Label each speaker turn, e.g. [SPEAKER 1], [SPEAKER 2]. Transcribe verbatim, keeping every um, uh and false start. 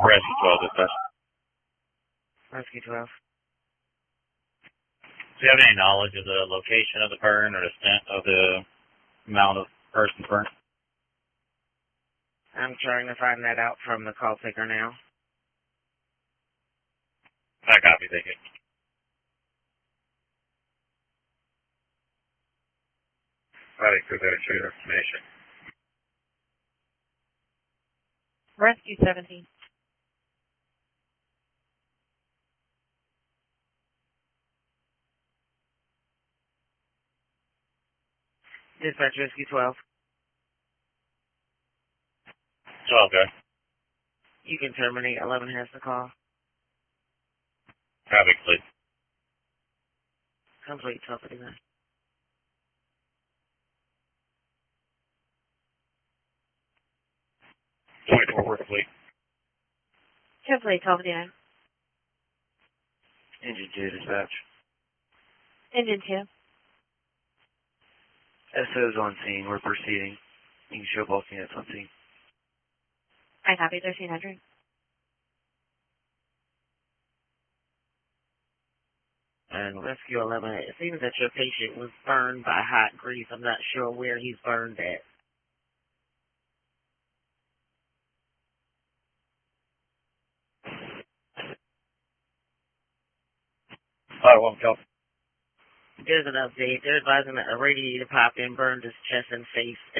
[SPEAKER 1] Rescue twelve, dispatch.
[SPEAKER 2] Rescue twelve.
[SPEAKER 1] Do you have any knowledge of the location of the burn or the extent of the amount of persons burnt?
[SPEAKER 2] I'm trying to find that out from the call taker now.
[SPEAKER 1] I copy, thank you. Probably could go to your information.
[SPEAKER 3] Rescue seventeen.
[SPEAKER 2] Dispatch Rescue twelve.
[SPEAKER 1] twelve, go.
[SPEAKER 2] You can terminate. eleven has the call.
[SPEAKER 1] Copy, please.
[SPEAKER 2] Complete twelve fifty-nine.
[SPEAKER 1] twenty-four, work complete.
[SPEAKER 3] Complete twelve fifty-nine.
[SPEAKER 2] Engine two, dispatch.
[SPEAKER 3] Engine two.
[SPEAKER 2] S O's on scene. We're proceeding. You can show both units on scene.
[SPEAKER 3] I copy thirteen hundred.
[SPEAKER 2] And Rescue eleven, it seems that your patient was burned by hot grease. I'm not sure where he's burned at.
[SPEAKER 1] Alright, one, go.
[SPEAKER 2] There's an update. They're advising that a radiator popped and burned his chest and face.